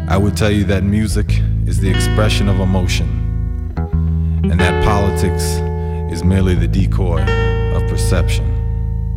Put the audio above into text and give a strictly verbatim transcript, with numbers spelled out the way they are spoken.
I would tell you that music is the expression of emotion, and that politics is merely the decoy of perception.